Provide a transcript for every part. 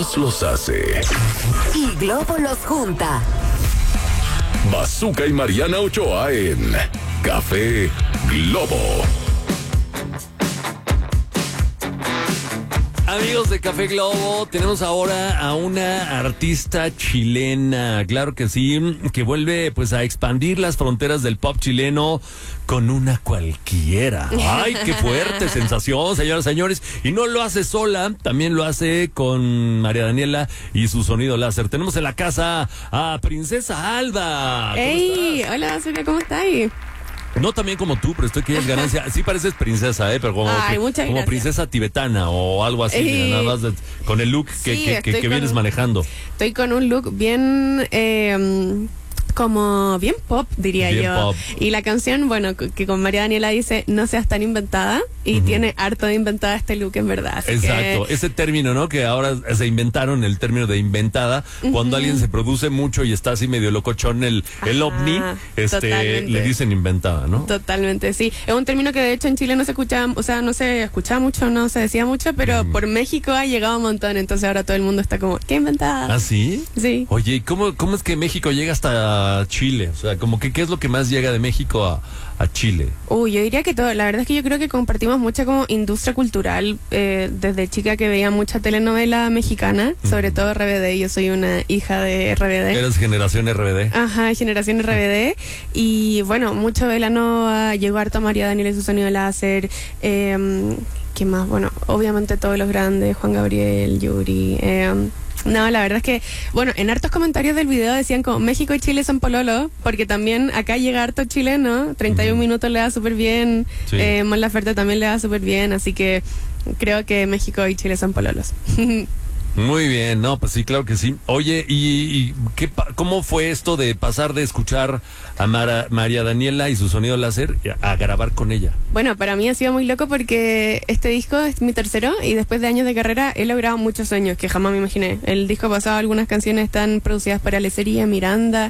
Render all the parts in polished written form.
Dios los hace. Y Globo los junta. Bazooka y Mariana Ochoa en Café Globo. Amigos de Café Globo, tenemos ahora a una artista chilena, claro que sí, que vuelve pues a expandir las fronteras del pop chileno con una cualquiera. ¡Ay, qué fuerte sensación, señoras y señores! Y no lo hace sola, también lo hace con María Daniela y su sonido láser. Tenemos en la casa a Princesa Alba. ¡Ey! Hola, Azúcar, ¿cómo estás? No también como tú, pero estoy que es ganancia. Sí pareces princesa, pero como, como princesa tibetana o algo así, nada más con el look que vienes manejando. Estoy con un look bien... como bien pop, diría bien yo. Pop. Y la canción, bueno, que con María Daniela dice, no seas tan inventada, y tiene harto de inventada este look, en verdad. Exacto, ese término, ¿no? Que ahora se inventaron el término de inventada, cuando alguien se produce mucho y está así medio locochón, el ovni, le dicen inventada, ¿no? Totalmente, sí. Es un término que de hecho en Chile no se escuchaba, o sea, no se escuchaba mucho, no se decía mucho, pero por México ha llegado un montón, entonces ahora todo el mundo está como, ¿qué inventada? ¿Ah, sí? Sí. Oye, ¿cómo es que México llega hasta Chile? O sea, como que ¿qué es lo que más llega de México a Chile? Yo diría que todo. La verdad es que yo creo que compartimos mucha como industria cultural. Desde chica que veía mucha telenovela mexicana, sobre todo RBD. Yo soy una hija de RBD. Eres generación RBD. Ajá, generación RBD. Y bueno, mucho Velanova, llegó harto María Daniela y su sonido láser. ¿Qué más? Bueno, obviamente todos los grandes, Juan Gabriel, Yuri. No, la verdad es que, bueno, en hartos comentarios del video decían como México y Chile son pololo, porque también acá llega harto chileno, 31 minutos le da súper bien, sí. Mon Laferte también le da súper bien, así que creo que México y Chile son pololos. Muy bien, no, pues sí, claro que sí. Oye, ¿y cómo fue esto de pasar de escuchar a María Daniela y su sonido láser a grabar con ella? Bueno, para mí ha sido muy loco porque este disco es mi tercero y después de años de carrera he logrado muchos sueños que jamás me imaginé. El disco pasado, algunas canciones están producidas por Alecería, Miranda,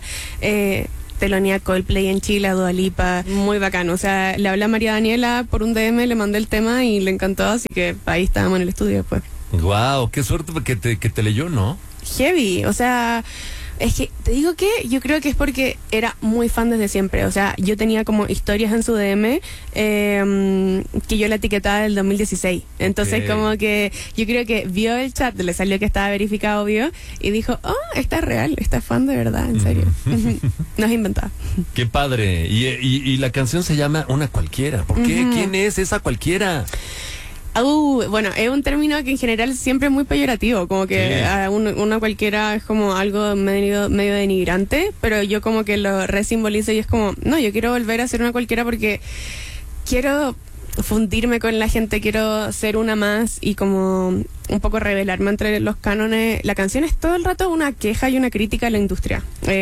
telonía Coldplay en Chile, Dua Lipa, muy bacano. O sea, le hablé a María Daniela por un DM, le mandé el tema y le encantó, así que ahí estábamos en el estudio después. Wow, qué suerte que te leyó, ¿no? Heavy, o sea, es que te digo que yo creo que es porque era muy fan desde siempre. O sea, yo tenía como historias en su DM que yo la etiquetaba del 2016. Entonces como que yo creo que vio el chat, le salió que estaba verificado, vio, y dijo, oh, esta es real, esta es fan de verdad, en serio. No es inventada. Qué padre. Y la canción se llama Una Cualquiera. ¿Por qué? ¿Quién es esa cualquiera? Bueno, es un término que en general siempre es muy peyorativo, como que una cualquiera es como algo medio denigrante, pero yo como que lo resimbolizo y es como, no, yo quiero volver a ser una cualquiera porque quiero fundirme con la gente, quiero ser una más y como un poco revelarme entre los cánones. La canción es todo el rato una queja y una crítica a la industria.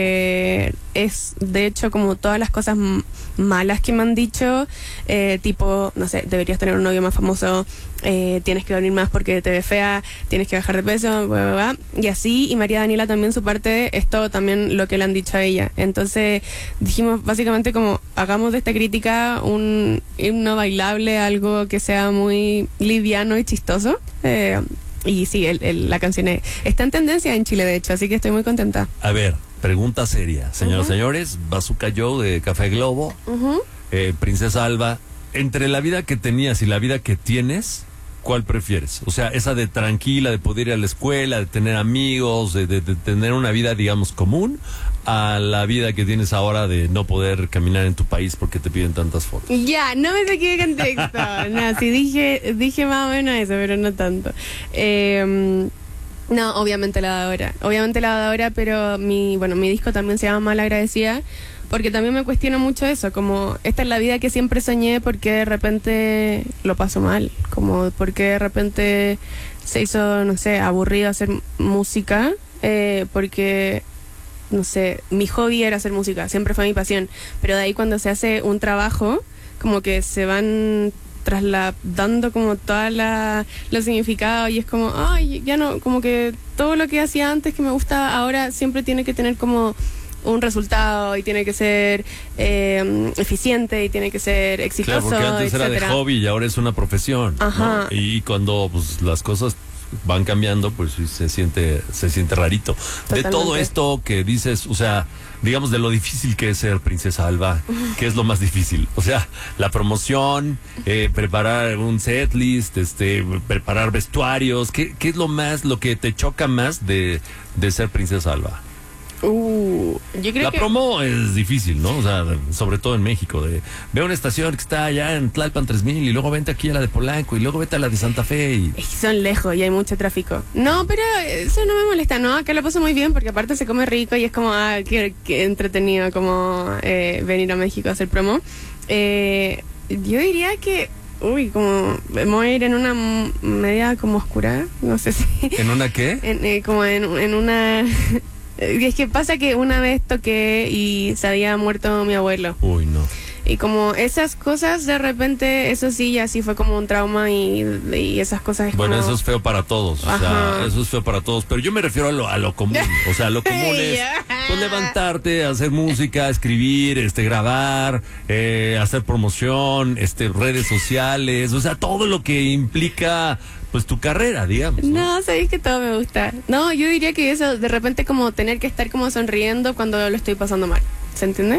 Es de hecho como todas las cosas malas que me han dicho, tipo, no sé, deberías tener un novio más famoso, tienes que dormir más porque te ves fea, tienes que bajar de peso, bla, bla, bla. Y así, y María Daniela también su parte es todo también lo que le han dicho a ella. Entonces dijimos básicamente como hagamos de esta crítica un himno bailable, algo que sea muy liviano y chistoso. Y sí, la canción está en tendencia en Chile, de hecho, así que estoy muy contenta. A ver, pregunta seria. Señoras y señores, Bazooka Joe de Café Globo, Princesa Alba, entre la vida que tenías y la vida que tienes, ¿cuál prefieres? O sea, esa de tranquila, de poder ir a la escuela, de tener amigos, de tener una vida, digamos, común, a la vida que tienes ahora de no poder caminar en tu país porque te piden tantas fotos. Ya, no me saqué de contexto. No, sí dije más o menos eso, pero no tanto. No, obviamente la de ahora, pero mi disco también se llama Malagradecida, porque también me cuestiono mucho eso, como esta es la vida que siempre soñé, porque de repente lo paso mal, como porque de repente se hizo, no sé, aburrido hacer música, porque, no sé, mi hobby era hacer música, siempre fue mi pasión, pero de ahí cuando se hace un trabajo, como que se van trasladando como todos los significados y es como, ay, ya no, como que todo lo que hacía antes que me gusta ahora siempre tiene que tener como un resultado y tiene que ser eficiente y tiene que ser exitoso. Claro, porque antes etcétera. era de hobby y ahora es una profesión. Ajá. ¿No? Y cuando pues las cosas van cambiando, pues sí, se siente rarito. De todo Totalmente. esto que dices, o sea, digamos de lo difícil que es ser Princesa Alba, ¿qué es lo más difícil? O sea, la promoción, preparar un setlist, preparar vestuarios, ¿qué es lo que te choca más de ser Princesa Alba? Yo creo La que promo es difícil, ¿no? O sea, sobre todo en México. Ve una estación que está allá en Tlalpan 3000 y luego vente aquí a la de Polanco y luego vete a la de Santa Fe. es que son lejos y hay mucho tráfico. No, pero eso no me molesta, ¿no? Acá lo paso muy bien porque aparte se come rico y es como, qué entretenido como venir a México a hacer promo. Yo diría que, como me voy a ir en una media como oscura, no sé si... ¿En una qué? como en una... Es que pasa que una vez toqué y se había muerto mi abuelo. Uy, no. Y como esas cosas, de repente, eso sí, ya sí fue como un trauma y esas cosas es Bueno, como... eso es feo para todos, o sea, Ajá. eso es feo para todos, pero yo me refiero a lo común, o sea, lo común es pues, levantarte, hacer música, escribir, grabar, hacer promoción, redes sociales, o sea, todo lo que implica pues tu carrera, digamos. No, sabéis que todo me gusta. No, yo diría que eso, de repente como tener que estar como sonriendo cuando lo estoy pasando mal, ¿se entiende?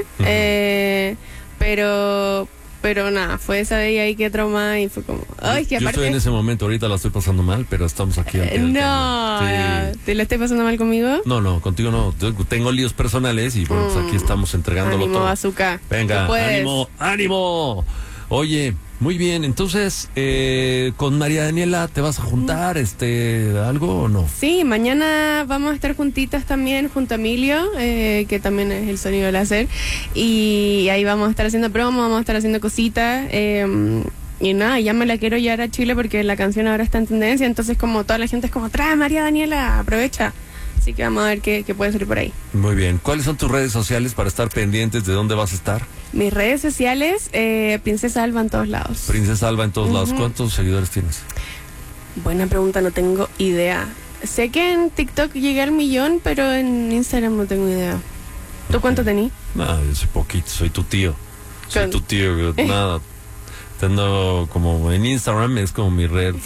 Pero nada, fue esa de ahí que trauma y fue como, ay, que Yo aparte... estoy en ese momento, ahorita la estoy pasando mal, pero estamos aquí. Ante el No, cambio. Sí. ¿te lo estoy pasando mal conmigo? No, contigo no. Tengo líos personales y bueno, pues aquí estamos entregándolo Ánimo, todo. bazooka. Venga, Tú puedes. ánimo. Oye, muy bien. Entonces, con María Daniela, ¿te vas a juntar algo o no? Sí, mañana vamos a estar juntitas también junto a Emilio, que también es el sonido láser, y ahí vamos a estar haciendo promo, vamos a estar haciendo cositas, y nada, ya me la quiero llevar a Chile porque la canción ahora está en tendencia, entonces como toda la gente es como, trae María Daniela, aprovecha. Así que vamos a ver qué puede salir por ahí. Muy bien. ¿Cuáles son tus redes sociales para estar pendientes de dónde vas a estar? Mis redes sociales, Princesa Alba en todos lados. Princesa Alba en todos lados. ¿Cuántos seguidores tienes? Buena pregunta, no tengo idea. Sé que en TikTok llegué al 1,000,000, pero en Instagram no tengo idea. ¿Tú cuánto tenés? No, yo soy poquito, soy tu tío. Soy Con- tu tío, nada. Tengo como en Instagram, es como mi red